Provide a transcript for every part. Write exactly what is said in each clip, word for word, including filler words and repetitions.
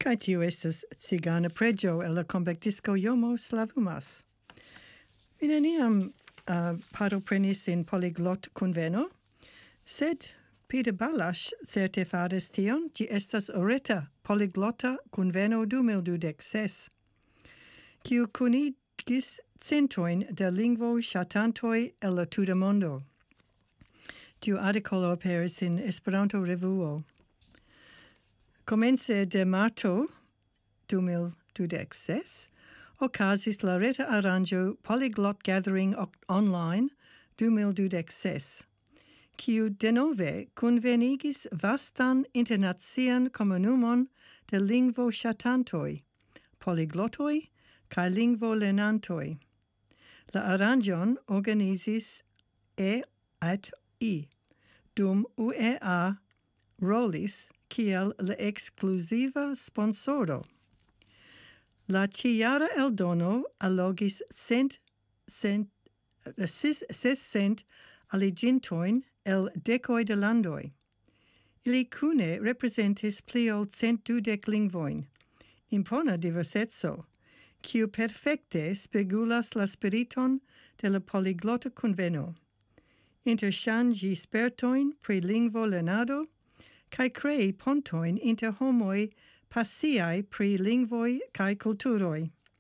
Kai tiu estas cigana preĝo el la konvektisto Jomo Slavumas. Mi neniam uh, partoprenis in polyglot kunveno, sed Peter Balash certe faris tion, ĝi estas oreta polyglota kunveno du mil dudek ses, kiu kunigis centojn da lingvo ŝatantoj el la tuta mondo. Tiu artikolo aperis in Esperanto revuo. Komence de marto du mil dudek ses, okazis la reta aranĝo Polyglot Gathering Online du mil dudek ses, kiu denove kunvenigis vastan internacian komunumon de lingvo ŝatantoj, polyglotoj kaj lingvolernantoj. La aranĝon organizis E at I, dum U E A rolis kiel la ekskluziva sponsoro. La ĉiara eldono allogis cent, cent, ses, ses cent aliĝintojn el dekoj de landoj. Ili kune reprezentis pli ol cent dudek lingvojn, impona diverseco, kiu perfekte spegulas la spiriton de la polyglota kunveno. Interŝanĝi spertojn pri lingvolernado kaj krei pontojn inter homoj pasiaj pri lingvoj kaj kulturoj.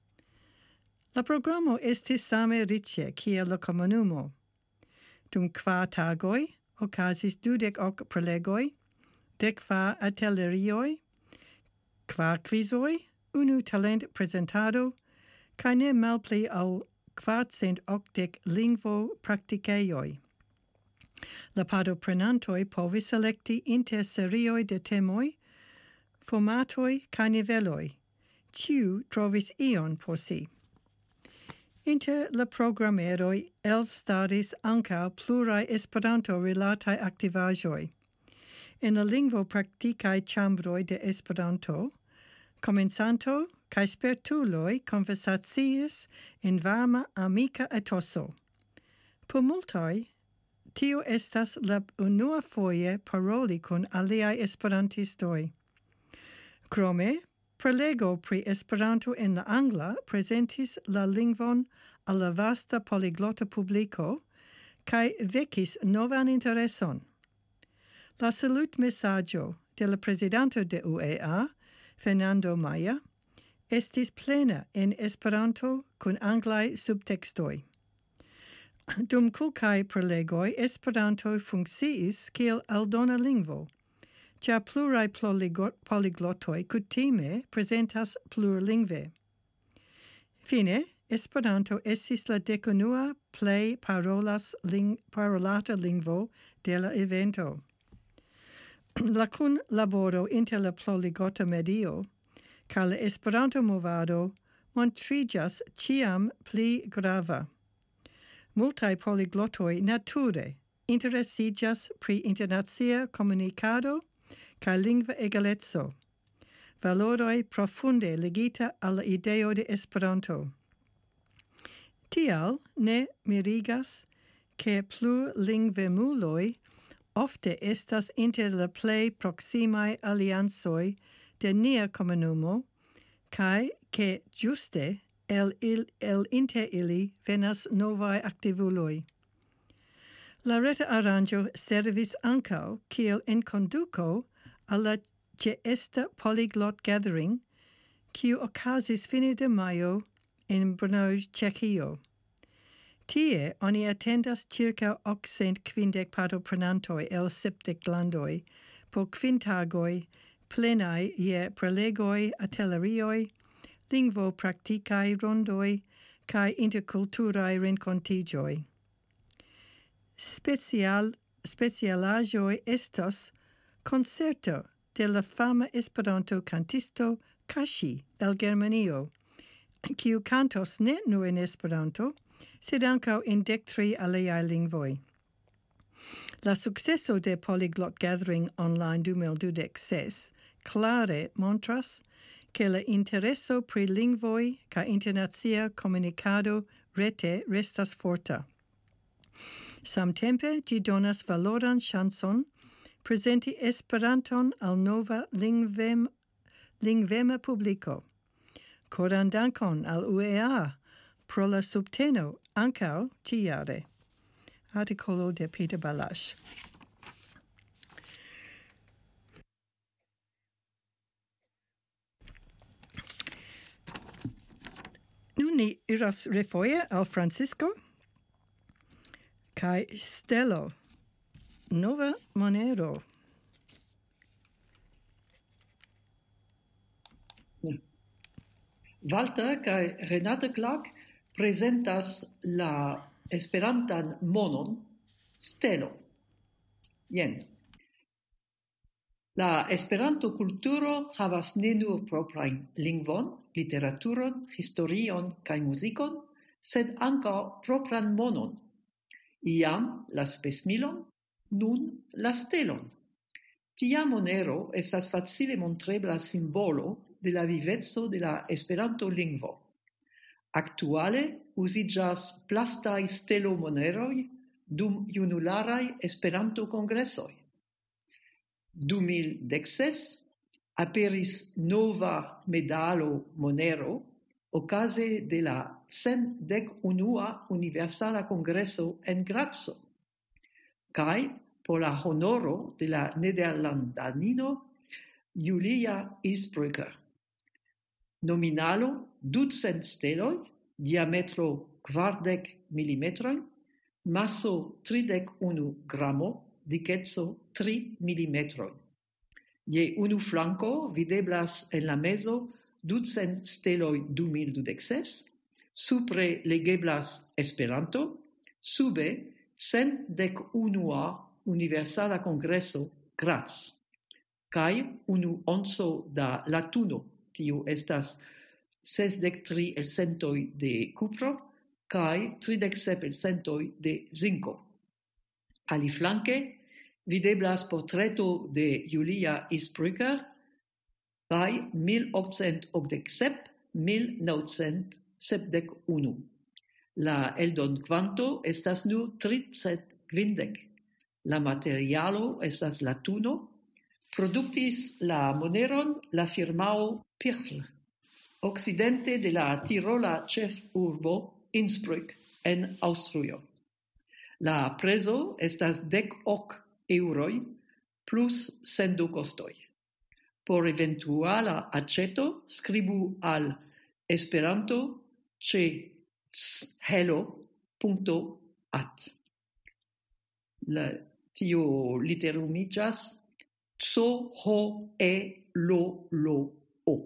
La programo estis same riĉe kiel la komunumo. Dum kvar tagoj okazis dudek ok prelegoj, dek kvar atelerioj, kvar kvizoj, unu talent-prezentado kaj ne malpli ol kvarcent okdek lingvo-praktikejoj. La partoprenantoj povis elekti inter serioj de temoj, formatoj kaj niveloj. Ĉiu trovis ion por si. Inter la programeroj elstaris ankaŭ pluraj Esperanto-rilataj aktivaĵoj. En la lingvo-praktikaj ĉambroj de Esperanto, komencanto kaj spertuloj konversaciis en varma amika etoso. Por multaj, tio estas la unua foje paroli kun aliaj esperantistoj. Krome, prelego pri Esperanto en la angla prezentis la lingvon al la vasta polyglota publiko kaj vekis novan intereson. La salutmesaĝo de la prezidanto de U E A, Fernando Maya, estis plena en Esperanto kun anglaj subtekstoj. Dum kelkaj prelegoj Esperanto funkciis kiel aldona lingvo, ĉar pluraj polyglotoj kutime prezentas plurlingve. Fine, Esperanto estis la dekunua plej parolas ling- parolata lingvo de la evento. La kunlaboro inter la polyglota medio kaj la Esperanto-movado montriĝas ĉiam pli grava. Multaj polyglotoj nature interesiĝas pri internacia komunikado kaj lingva egaleco, valoroj profunde ligita al la ideo de Esperanto. Tial ne mirigas, ke plurlingvemuloj ofte estas inter la plej proksimaj aliancoj de nia komunumo kaj ke ĝuste El, il, el inter ili venas novaj aktivuloj. La reta aranĝo servis ankaŭ kiel enkonduko al la ĉeesta Polyglot Gathering, kiu okazis fine de majo en Brno, Ĉeĥio. Tie oni atendas ĉirkaŭ okcent kvindek partoprenantoj el sepdek landoj por kvin tagoj plenaj je prelegoj, atelerioj, lingvo praktikaj rondoj kaj interkulturaj renkontiĝoj. Special, specialaĵoj estos koncerto de la fama Esperanto-kantisto Kaŝi el Germanio, kiu kantos ne nur en Esperanto, sed ankaŭ en dek tri aliaj lingvoj. La sukceso de Polyglot Gathering Online du mil dudek ses klare montras ke la intereso pri lingvoj kaj internacia komunikado rete restas forta. Samtempe ĝi donas valoran ŝancon prezenti Esperanton al nova lingvem lingvema publico. Koran dankon al U E A pro la subteno ankaŭ tiare. Artikolo de Peter Balasch. Nun ni iras refoje al Francisco kaj stelo. Nova monero. Walter kaj Renate Clark presentas la esperantan monon stelo. Jen. La Esperanto-kulturo havas ne nur proprajn lingvon, literaturon, historion kaj muzikon, sed ankaŭ propran monon. Iam la spesmilon, nun la stelon. Tia monero estas facile montrebla simbolo de la viveco de la Esperanto-lingvo. Aktuale uziĝas plastaj stelo-moneroj dum junularaj Esperanto-kongresoj. du mil dekses aperis nova medalo monero okaze de la cent dek unua Universala Kongreso en Graco, kaj por la honoro de la nederlandanino Julia Isbrücker. Nominalo ducent steloj, diametro kvardek milimetroj, maso tridek unu gramo, dikeco tri milimetroj. Je unu flanko videblas en la mezo ducent steloj du mil dudekses, supre legeblas Esperanto, sube cent dek unua Universala Kongreso Graz, kaj unu onco da latuno, kiu estas sesdek tri elcentoj de kupro kaj tridek sep elcentoj de zinko. Aliflanke videblas portreto de Julia Isbrücker kaj mil oktcent okdek sep mil naŭcent sepdek unu. La eldonkvanto estas nur tricent kvindek. La materialo estas latuno. Produktis la moneron la firmao Pirl, okcidente de la tirola ĉefurbo Innsbruck en Aŭstrujo. La prezo estas dek ok euroj plus sendokostoj. Por eventuala aĉeto skribu al Esperanto ĉe hello punkto at. La, tio literumiĝas C H E L L O.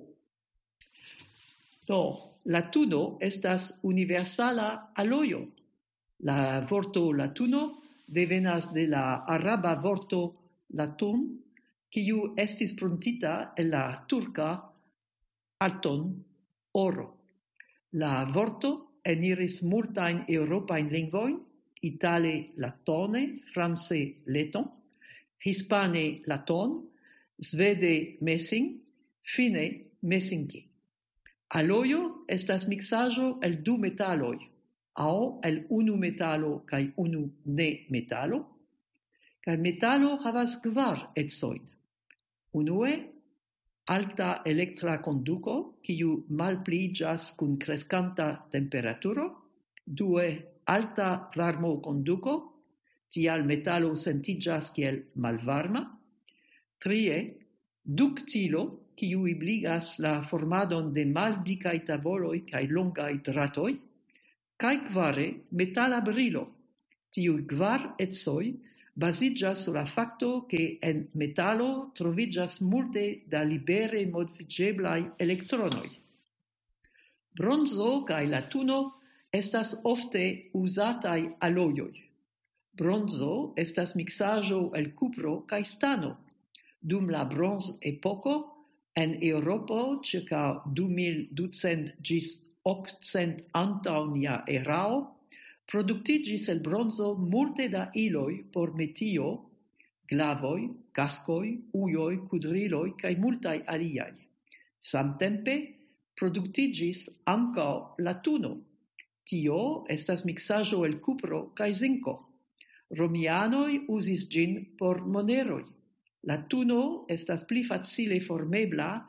Do, latuno estas universala alojo. La vorto latuno devenas de la araba vorto laton, kiu estis prontita en la turka alton oro. La vorto eniris multajn eŭropajn lingvojn, itale latone, france leton, hispane laton, svede messing, fine messinki. Alojo estas miksaĵo el du metaloj, aŭ el unu metalo kaj unu ne metalo, kaj metalo havas kvar ecojn. Unue, alta elektra konduko, kiu malpliiĝas kun kreskanta temperaturo. Due, alta varmokonduko, tial metalo sentiĝas kiel malvarma. Trie, duktilo, kiu ebligas la formadon de maldikaj tavoloj kaj longaj dratoj. Kaj kvare, metala brilo. Tiuj kvar ecoj baziĝas sur la fakto, ke en metalo troviĝas multe da libere moviĝeblaj elektronoj. Bronzo kaj latuno estas ofte uzataj alojoj. Bronzo estas miksaĵo el kupro kaj stano. Dum la bronzepoko en Eŭropo ĉirkaŭ du mil ducent ĝis okcent antaŭ nia erao, produktiĝis el bronzo multe da iloj por metio, glavoj, kaskoj, ujoj, kudriloj kaj multaj aliaj. Samtempe produktiĝis ankaŭ latuno. Tio estas miksaĵo el kupro kaj zinko. Romianoj uzis ĝin por moneroj. Latuno estas pli facile formebla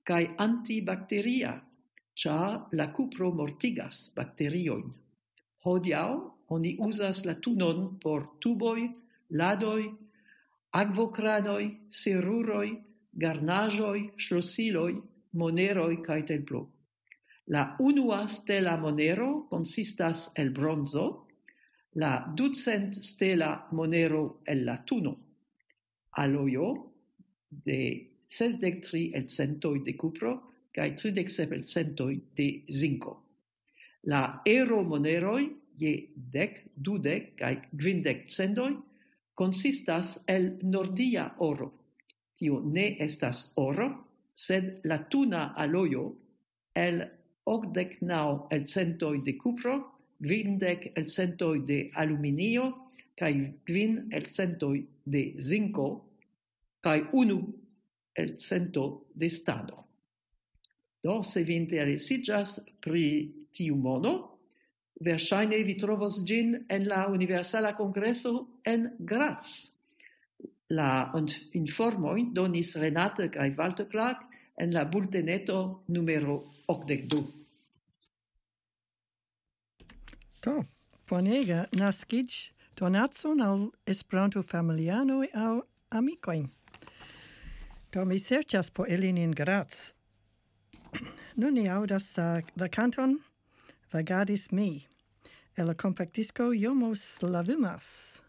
kaj antibacteria, ĉar la kupro mortigas bakteriojn. Hodiaŭ oni uzas la tunon por tuboj, ladoj, akvokranoj, seruroj, garnaĵoj, ŝlosiloj, moneroj kaj templo. La unua stela monero konsistas el bronzo, la ducent stela monero el la tuno, alojo de sesdek tri elcentoj de kupro kaj tridek sep elcentoj de zinko. La ero moneroj je dek, dudek kaj kvindek centoj konsistas el nordia oro. Tio ne estas oro, sed la tuna alojo el okdek naŭ elcentoj de kupro, kvindek elcentoj de aluminio kaj kvin elcentoj de zinko kaj unu elcento de stano. Do, se vi interesiĝas pri tiu mono, verŝajne vi trovos ĝin en la Universala Kongreso en Graz. La informojn donis Renate kaj Walter Clark en la bulteneto numero okdek du. Do, bonega naskiĝ donacon al Esperanto-familianoj aŭ amikojn. Do, mi serĉas por ilin in Graz. Nun ni aŭdas uh, la kanton Vagadis mi, el la kompaktdisko Jomos Lavumas.